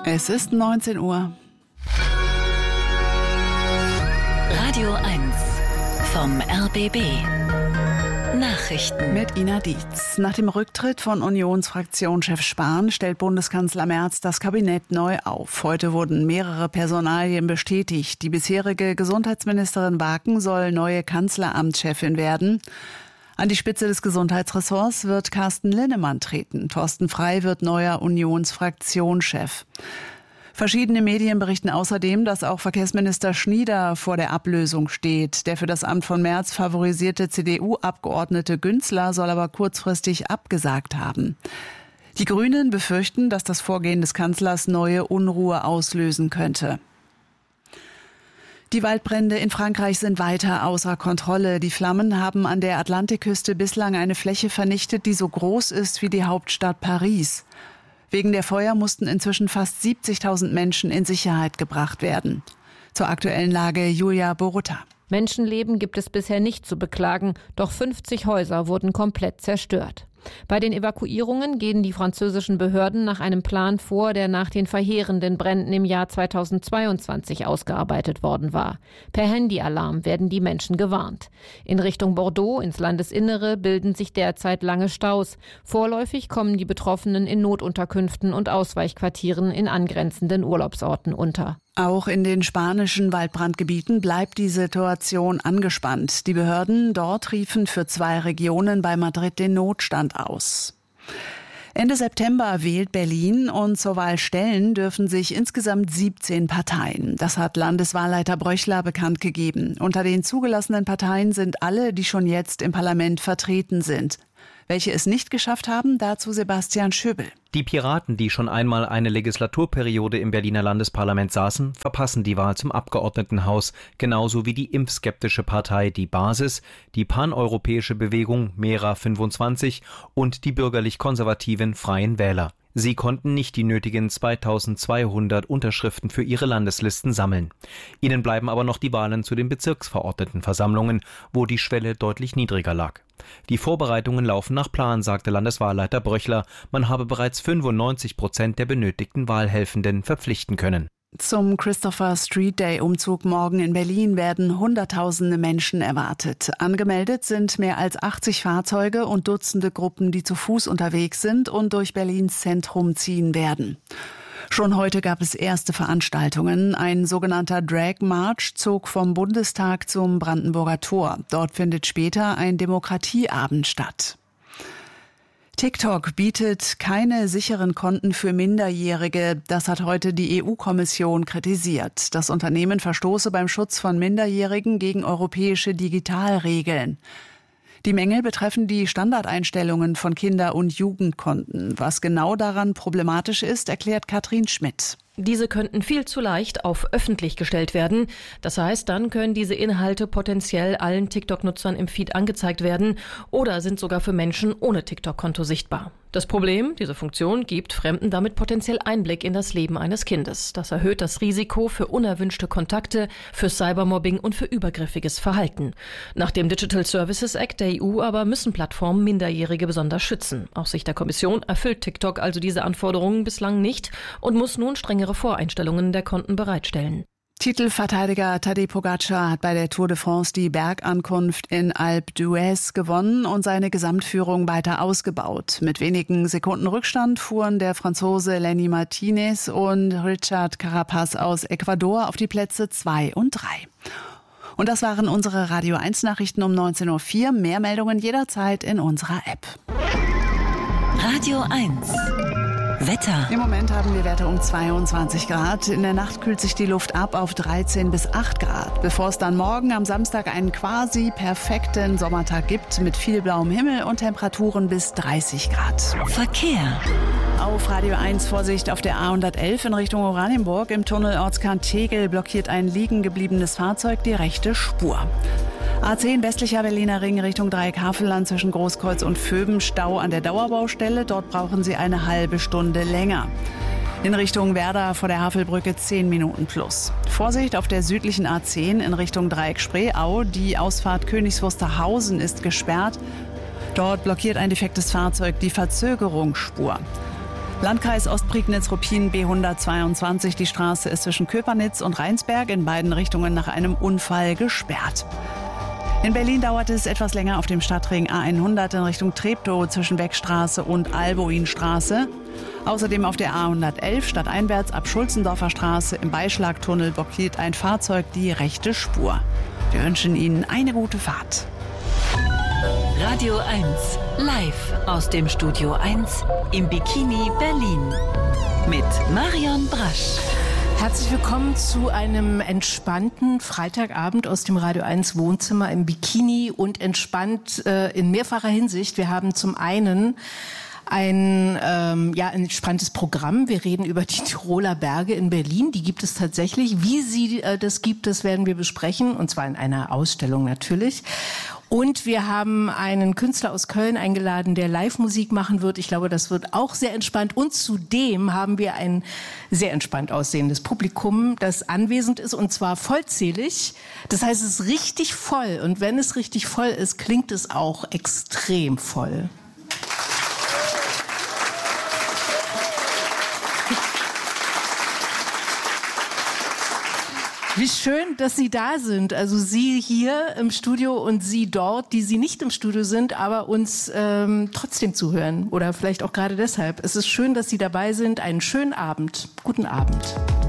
Es ist 19 Uhr. Radio 1 vom RBB. Nachrichten Mit Ina Dietz. Nach dem Rücktritt von Unionsfraktionschef Spahn stellt Bundeskanzler Merz das Kabinett neu auf. Heute wurden mehrere Personalien bestätigt. Die bisherige Gesundheitsministerin Baken soll neue Kanzleramtschefin werden. An die Spitze des Gesundheitsressorts wird Carsten Linnemann treten. Thorsten Frey wird neuer Unionsfraktionschef. Verschiedene Medien berichten außerdem, dass auch Verkehrsminister Schnieder vor der Ablösung steht. Der für das Amt von Merz favorisierte CDU-Abgeordnete Günzler soll aber kurzfristig abgesagt haben. Die Grünen befürchten, dass das Vorgehen des Kanzlers neue Unruhe auslösen könnte. Die Waldbrände in Frankreich sind weiter außer Kontrolle. Die Flammen haben an der Atlantikküste bislang eine Fläche vernichtet, die so groß ist wie die Hauptstadt Paris. Wegen der Feuer mussten inzwischen fast 70.000 Menschen in Sicherheit gebracht werden. Zur aktuellen Lage Julia Boruta. Menschenleben gibt es bisher nicht zu beklagen, doch 50 Häuser wurden komplett zerstört. Bei den Evakuierungen gehen die französischen Behörden nach einem Plan vor, der nach den verheerenden Bränden im Jahr 2022 ausgearbeitet worden war. Per Handyalarm werden die Menschen gewarnt. In Richtung Bordeaux, ins Landesinnere, bilden sich derzeit lange Staus. Vorläufig kommen die Betroffenen in Notunterkünften und Ausweichquartieren in angrenzenden Urlaubsorten unter. Auch in den spanischen Waldbrandgebieten bleibt die Situation angespannt. Die Behörden dort riefen für 2 Regionen bei Madrid den Notstand aus. Ende September wählt Berlin und zur Wahl stellen dürfen sich insgesamt 17 Parteien. Das hat Landeswahlleiter Bröchler bekannt gegeben. Unter den zugelassenen Parteien sind alle, die schon jetzt im Parlament vertreten sind. Welche es nicht geschafft haben, dazu Sebastian Schöbel. Die Piraten, die schon einmal eine Legislaturperiode im Berliner Landesparlament saßen, verpassen die Wahl zum Abgeordnetenhaus, genauso wie die impfskeptische Partei Die Basis, die paneuropäische Bewegung Mera25 und die bürgerlich-konservativen Freien Wähler. Sie konnten nicht die nötigen 2200 Unterschriften für ihre Landeslisten sammeln. Ihnen bleiben aber noch die Wahlen zu den Bezirksverordnetenversammlungen, wo die Schwelle deutlich niedriger lag. Die Vorbereitungen laufen nach Plan, sagte Landeswahlleiter Bröchler. Man habe bereits 95% der benötigten Wahlhelfenden verpflichten können. Zum Christopher Street Day Umzug morgen in Berlin werden Hunderttausende Menschen erwartet. Angemeldet sind mehr als 80 Fahrzeuge und Dutzende Gruppen, die zu Fuß unterwegs sind und durch Berlins Zentrum ziehen werden. Schon heute gab es erste Veranstaltungen. Ein sogenannter Drag March zog vom Bundestag zum Brandenburger Tor. Dort findet später ein Demokratieabend statt. TikTok bietet keine sicheren Konten für Minderjährige. Das hat heute die EU-Kommission kritisiert. Das Unternehmen verstoße beim Schutz von Minderjährigen gegen europäische Digitalregeln. Die Mängel betreffen die Standardeinstellungen von Kinder- und Jugendkonten. Was genau daran problematisch ist, erklärt Katrin Schmidt. Diese könnten viel zu leicht auf öffentlich gestellt werden. Das heißt, dann können diese Inhalte potenziell allen TikTok-Nutzern im Feed angezeigt werden oder sind sogar für Menschen ohne TikTok-Konto sichtbar. Das Problem, diese Funktion gibt Fremden damit potenziell Einblick in das Leben eines Kindes. Das erhöht das Risiko für unerwünschte Kontakte, für Cybermobbing und für übergriffiges Verhalten. Nach dem Digital Services Act der EU aber müssen Plattformen Minderjährige besonders schützen. Aus Sicht der Kommission erfüllt TikTok also diese Anforderungen bislang nicht und muss nun strengere Voreinstellungen der Konten bereitstellen. Titelverteidiger Tadej Pogačar hat bei der Tour de France die Bergankunft in Alpe d'Huez gewonnen und seine Gesamtführung weiter ausgebaut. Mit wenigen Sekunden Rückstand fuhren der Franzose Lenny Martinez und Richard Carapaz aus Ecuador auf die Plätze 2 und 3. Und das waren unsere Radio 1 Nachrichten um 19.04 Uhr. Mehr Meldungen jederzeit in unserer App. Radio 1 Wetter. Im Moment haben wir Werte um 22 Grad. In der Nacht kühlt sich die Luft ab auf 13 bis 8 Grad. Bevor es dann morgen am Samstag einen quasi perfekten Sommertag gibt mit viel blauem Himmel und Temperaturen bis 30 Grad. Verkehr. Auf Radio 1 Vorsicht auf der A111 in Richtung Oranienburg. Im Tunnel Ortskern Tegel blockiert ein liegen gebliebenes Fahrzeug die rechte Spur. A10 westlicher Berliner Ring Richtung Dreieck-Havelland zwischen Großkreuz und Vöben. Stau an der Dauerbaustelle. Dort brauchen Sie eine halbe Stunde länger. In Richtung Werder vor der Havelbrücke 10 Minuten plus. Vorsicht auf der südlichen A10 in Richtung Dreieck-Spreeau. Die Ausfahrt Königs Wusterhausen ist gesperrt. Dort blockiert ein defektes Fahrzeug die Verzögerungsspur. Landkreis Ostprignitz-Ruppin B122. Die Straße ist zwischen Köpernitz und Rheinsberg in beiden Richtungen nach einem Unfall gesperrt. In Berlin dauerte es etwas länger auf dem Stadtring A100 in Richtung Treptow zwischen Beckstraße und Alboinstraße. Außerdem auf der A111 stadteinwärts ab Schulzendorfer Straße im Beischlagtunnel blockiert ein Fahrzeug die rechte Spur. Wir wünschen Ihnen eine gute Fahrt. Radio 1, live aus dem Studio 1 im Bikini Berlin mit Marion Brasch. Herzlich willkommen zu einem entspannten Freitagabend aus dem Radio 1 Wohnzimmer im Bikini und entspannt in mehrfacher Hinsicht. Wir haben zum einen ein entspanntes Programm. Wir reden über die Tiroler Berge in Berlin. Die gibt es tatsächlich. Wie sie das gibt, das werden wir besprechen. Und zwar in einer Ausstellung natürlich. Und wir haben einen Künstler aus Köln eingeladen, der Live-Musik machen wird. Ich glaube, das wird auch sehr entspannt. Und zudem haben wir ein sehr entspannt aussehendes Publikum, das anwesend ist, und zwar vollzählig. Das heißt, es ist richtig voll. Und wenn es richtig voll ist, klingt es auch extrem voll. Wie schön, dass Sie da sind. Also Sie hier im Studio und Sie dort, die Sie nicht im Studio sind, aber uns trotzdem zuhören. Oder vielleicht auch gerade deshalb. Es ist schön, dass Sie dabei sind. Einen schönen Abend. Guten Abend.